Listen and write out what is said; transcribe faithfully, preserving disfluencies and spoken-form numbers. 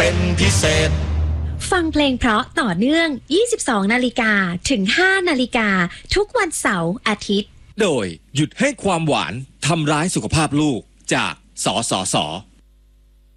เป็นพิเศษฟังเพลงเพราะต่อเนื่อง ยี่สิบสอง นาฬิกาถึง ห้า นาฬิกาทุกวันเสาร์อาทิตย์โดยหยุดให้ความหวานทำร้ายสุขภาพลูกจากสสส